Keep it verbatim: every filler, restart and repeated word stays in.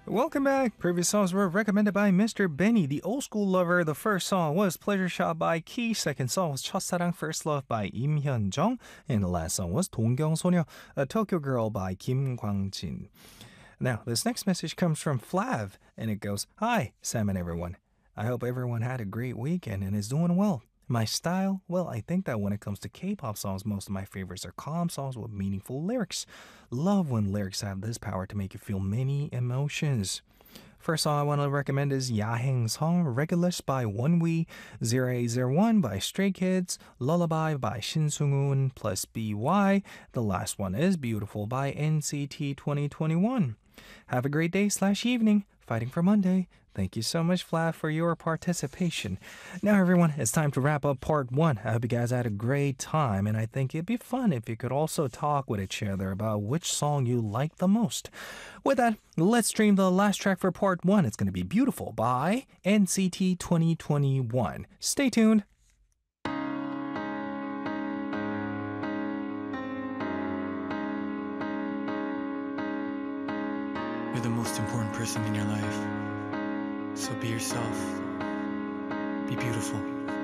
Welcome back. Previous songs were recommended by Mister Benny, the old school lover. The first song was Pleasure Shot by Key. Second song was 첫사랑 First Love by Im Hyun-jung. And the last song was 동경소녀, A Tokyo Girl by Kim Kwang-jin. Now, this next message comes from Flav, and it goes, Hi, Sam and everyone. I hope everyone had a great weekend and is doing well. My style? Well, I think that when it comes to K-pop songs, most of my favorites are calm songs with meaningful lyrics. Love when lyrics have this power to make you feel many emotions. First song I want to recommend is 야행 song Regulus by ONEWE, zero eight zero one by Stray Kids, Lullaby by Shin Sung-hoon plus B Y. The last one is Beautiful by N C T twenty twenty-one. Have a great day slash evening. Fighting for Monday. Thank you so much, Flav, for your participation. Now, everyone, it's time to wrap up part one. I hope you guys had a great time, and I think it'd be fun if you could also talk with each other about which song you like the most. With that, let's stream the last track for part one. It's going to be Beautiful by N C T twenty twenty-one. Stay tuned. You're the most important person in your life. So be yourself. Be beautiful.